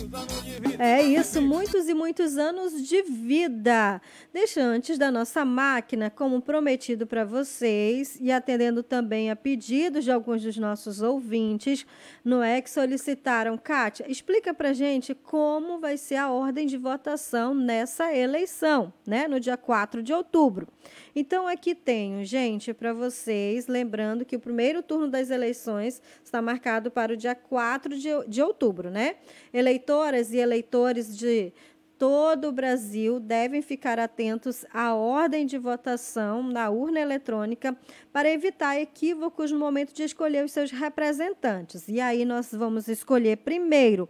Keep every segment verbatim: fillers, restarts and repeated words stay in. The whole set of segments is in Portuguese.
É isso, muitos e muitos anos de vida. Deixa antes da nossa máquina, como prometido para vocês, e atendendo também a pedidos de alguns dos nossos ouvintes, não é que solicitaram, Kátia, explica para gente como vai ser a ordem de votação nessa eleição, né, no dia quatro de outubro. Então, aqui tenho, gente, para vocês, lembrando que o primeiro turno das eleições está marcado para o dia quatro de, de outubro, né? Eleitoras e eleitores de todo o Brasil devem ficar atentos à ordem de votação na urna eletrônica para evitar equívocos no momento de escolher os seus representantes. E aí nós vamos escolher primeiro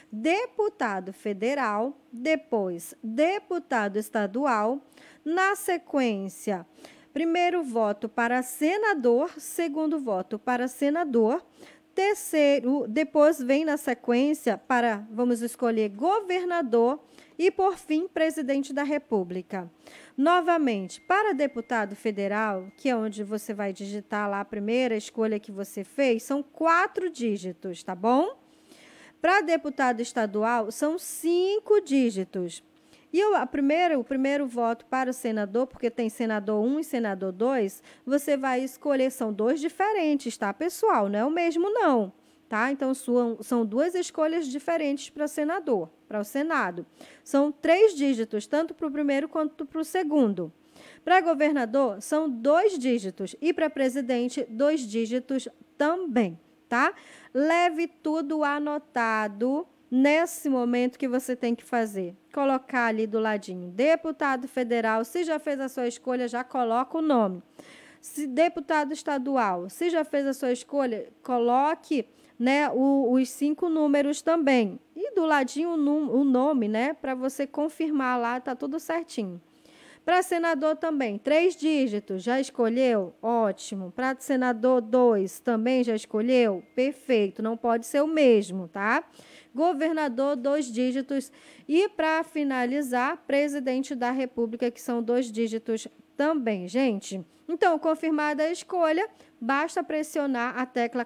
deputado federal, depois deputado estadual, na sequência, primeiro voto para senador, segundo voto para senador, terceiro, depois vem na sequência para, vamos escolher, governador e, por fim, presidente da República. Novamente, para deputado federal, que é onde você vai digitar lá a primeira escolha que você fez, são quatro dígitos, tá bom? Para deputado estadual, são cinco dígitos. E o, a primeira, o primeiro voto para o senador, porque tem senador um e senador dois, você vai escolher, são dois diferentes, tá, pessoal? Não é o mesmo, não, tá? Então, são, são duas escolhas diferentes para senador, para o Senado. São três dígitos, tanto para o primeiro quanto para o segundo. Para governador, são dois dígitos. E para presidente, dois dígitos também, tá? Leve tudo anotado nesse momento que você tem que fazer. Colocar ali do ladinho, deputado federal, se já fez a sua escolha, já coloca o nome. Se deputado estadual, se já fez a sua escolha, coloque, né, o, os cinco números também. E do ladinho o, num, o nome, né, para você confirmar lá, tá tudo certinho. Para senador também, três dígitos, já escolheu? Ótimo. Para senador, dois, também já escolheu? Perfeito, não pode ser o mesmo, tá? Governador, dois dígitos. E, para finalizar, presidente da República, que são dois dígitos também, gente. Então, confirmada a escolha, basta pressionar a tecla